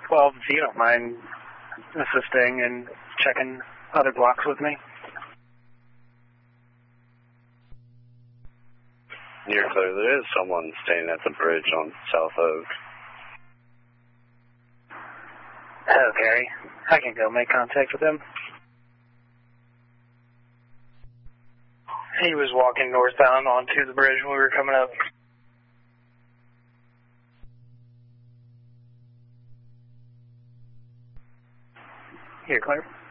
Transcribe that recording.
Well, if you don't mind assisting and checking other blocks with me. You're clear. There is someone staying at the bridge on South Oak. Oh, Gary. I can go make contact with him. He was walking northbound onto the bridge when we were coming up. You're clear.